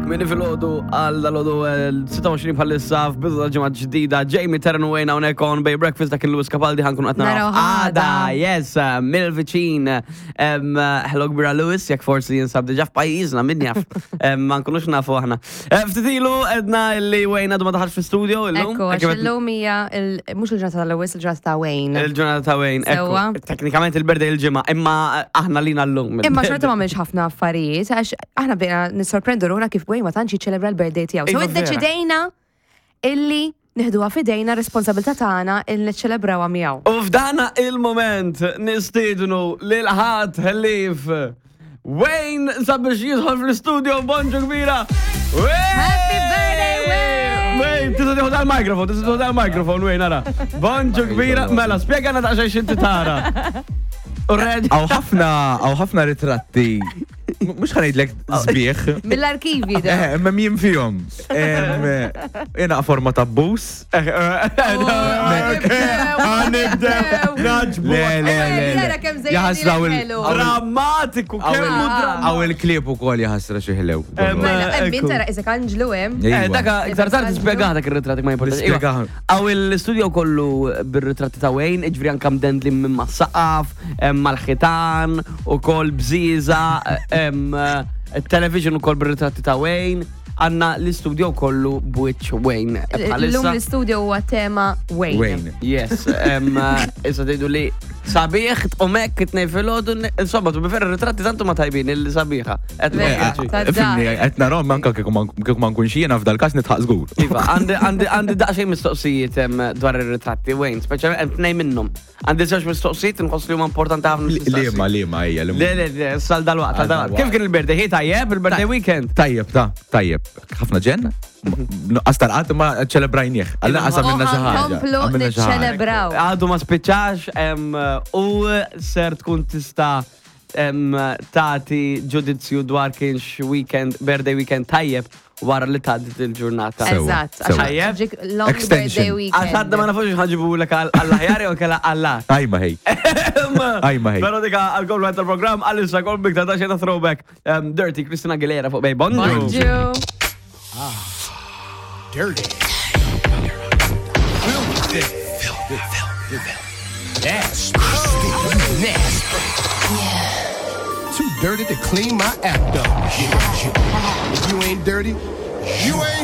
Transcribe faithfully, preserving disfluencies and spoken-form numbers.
Minni fil-ħodu għal dal-ħodu sita u għoxrin bħal-issa f'bizda ġemad ġdida Jamie Terran u għajna unek on Bay Breakfast dak il-Lewis Capaldi ħankun għatna għada, yes, mil-vicin hello gbira Lewis, jak forsi jinsab diġa f'pajizna, minni għaf ma nkunux nafu għahna ftitilu edna li għajna du ma taħħax fi-studio Ekku, għax il-lum hija mux il-ġurnata ta' Lewis, il-ġurnata ta' Wayne il-ġurnata ta' Wayne, ekku teknikament il-berda il-ġimma imma aħna lina l-lum imma xorta ma menx ħafna affarijiet għax aħna bdejna nissorprendu ruħna kif Wayne ma tantx jiċċelebra l-birthday tiegħu. So iddeċidejna illi nieħduha f'idejna responsabilità tagħna illi niċċelebrawha miegħu. U f'dana il-moment nistiednu lil ħadd ħellif Wayne sabiex jidħol fl-istudio bonġu kbira. Happy birthday Wayne! Wayne, tista' tieħu dal-mikrofon, tista' tieħu dal-mikrofon Wayne ara. Bonġu kbira, mela spjegana daqsxejn x'inti tara. Għaw ħafna, għaw ħafna ritratti. Mux ħanajdlek zbieħ. Mill-arkivi da. Eh, ma mjim fijom. Jena forma ta' bus. Għanibdew, naġbu. Le, le, le. Jaħasraw Drammatiku, kemmu drammatiku. Għaw il-klip u kol jaħasra xieħlew. Emmin tara, iżek Anġlu em. Daka, iktar tard spiegħata kir-ritratti ma jimportax. Għaw il-studio kollu bir-ritratti ta' Wayne, iġvri għankam dendli minn massaqaf, mal-ħitan, u kol bżiza, il-television u kol bir-ritratti ta' Wayne, għanna l-studio kollu b'witch Wayne. L-lum l-studio huwa tema Wayne. Yes, issa tgħidu li sabiħ t-omek t-nej fil-ħodu, insomma, tu bifer ritratti tantu ma tajbin il-sabiħa. Fimni, għetna rom, manka kieku ma nkun xijena f'dal-kas nitħaq zgur. Iva, għandi daqxej mistoqsijiet dwar il-ritratti Wayne, speċjalment t-nej minnum. Għandi sex mistoqsijiet nħoss li huma importanti ħafna. Lima, lima, ija. Le, le, le, sal dal-waqt, dal-waqt. Kif kien il-birthday? Hi tajjeb, il-birthday weekend? Tajjeb, ta, tajjeb. ħafna ġen? Astar għad ma ċelebrajnieħ. Għalla għasa minna ġaħġa. Komplu niċċelebraw. Għadu ma spiċax u ser tkun tista tati ġudizzju dwar kienx weekend, birthday weekend tajjeb wara li tgħaddit il-ġurnata. Eżatt, għax long birthday weekend. Għax għadda ma nafux ħaġibu l-ek għall-ħajari u kella għallat. Ajma ħej. Ajma ħej. Pero dika għal-għol għal program għal-issa għol bik ta' xena throwback. Dirty, Christina Aguilera fuq bej. Bonġu. Bonġu. Dirty. Filthy. Filthy. Filthy. Nasty. Nasty. Too dirty to clean my act up. If you ain't dirty, you ain't